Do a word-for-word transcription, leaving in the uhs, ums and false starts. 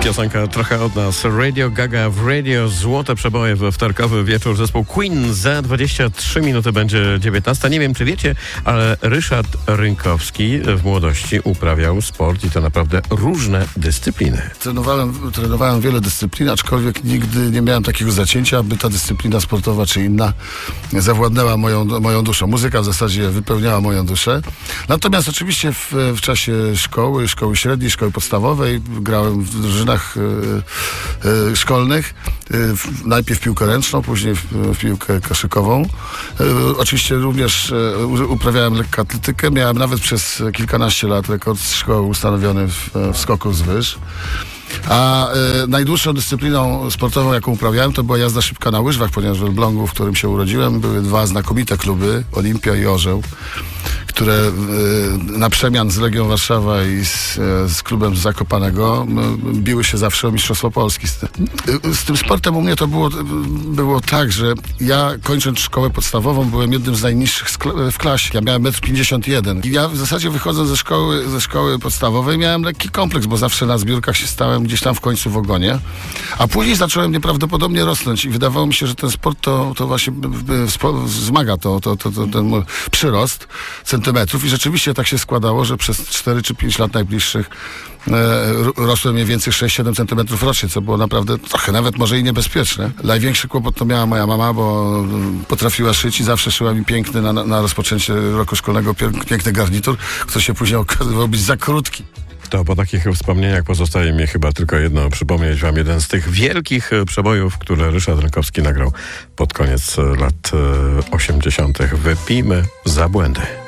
Piosenka trochę od nas. Radio Gaga w radio. Złote przeboje we wtorkowy wieczór. Zespół Queen. Za dwadzieścia trzy minuty będzie dziewiętnasta. Nie wiem, czy wiecie, ale Ryszard Rynkowski w młodości uprawiał sport i to naprawdę różne dyscypliny. Trenowałem, trenowałem wiele dyscyplin, aczkolwiek nigdy nie miałem takiego zacięcia, aby ta dyscyplina sportowa czy inna zawładnęła moją, moją duszą. Muzyka w zasadzie wypełniała moją duszę. Natomiast oczywiście w, w czasie szkoły, szkoły średniej, szkoły podstawowej grałem w drużynach y, y, szkolnych. Y, najpierw piłkę ręczną, później w, w piłkę koszykową. Y, oczywiście również y, uprawiałem lekkoatletykę. Miałem nawet przez kilkanaście lat rekord z szkoły ustanowiony w, w skoku z wyż. A y, najdłuższą dyscypliną sportową, jaką uprawiałem, to była jazda szybka na łyżwach, ponieważ w Elblągu, w którym się urodziłem, były dwa znakomite kluby, Olimpia i Orzeł, które y, na przemian z Legią Warszawa i z, z klubem z Zakopanego y, biły się zawsze o Mistrzostwo Polski. Z, y, z tym sportem u mnie to było, było tak, że ja kończąc szkołę podstawową byłem jednym z najniższych w klasie. Ja miałem metr pięćdziesiąt jeden. I ja w zasadzie wychodząc ze szkoły, ze szkoły podstawowej miałem lekki kompleks, bo zawsze na zbiórkach się stałem gdzieś tam w końcu w ogonie. A później zacząłem nieprawdopodobnie rosnąć i wydawało mi się, że ten sport to, to właśnie wzmaga to, to, to, to, ten przyrost centymetrów i rzeczywiście tak się składało, że przez cztery czy pięć lat najbliższych e, rosłem mniej więcej sześć siedem centymetrów rocznie, co było naprawdę trochę nawet może i niebezpieczne. Największy kłopot to miała moja mama, bo potrafiła szyć i zawsze szyła mi piękny na, na rozpoczęcie roku szkolnego piękny garnitur, który się później okazywał być za krótki. To po takich wspomnieniach pozostaje mi chyba tylko jedno, przypomnieć wam jeden z tych wielkich przebojów, które Ryszard Rynkowski nagrał pod koniec lat osiemdziesiątych. Wypijmy za błędy.